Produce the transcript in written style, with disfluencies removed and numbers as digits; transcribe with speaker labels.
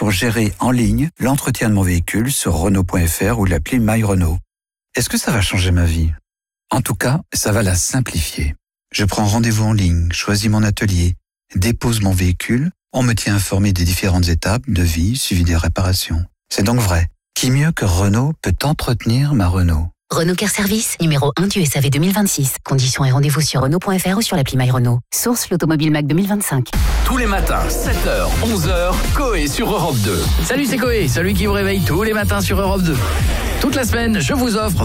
Speaker 1: pour gérer en ligne l'entretien de mon véhicule sur Renault.fr ou l'appli My Renault. Est-ce que ça va changer ma vie ? En tout cas, ça va la simplifier. Je prends rendez-vous en ligne, choisis mon atelier, dépose mon véhicule, on me tient informé des différentes étapes, devis, suivi des réparations. C'est donc vrai. Qui mieux que Renault peut entretenir ma Renault ?
Speaker 2: Renault Care Service, numéro 1 du SAV 2026. Conditions et rendez-vous sur Renault.fr ou sur l'appli My Renault. Source l'Automobile Mac 2025.
Speaker 3: Tous les matins, 7h, 11h, Coé sur Europe 2.
Speaker 4: Salut, c'est Coé, celui qui vous réveille tous les matins sur Europe 2. Toute la semaine, je vous offre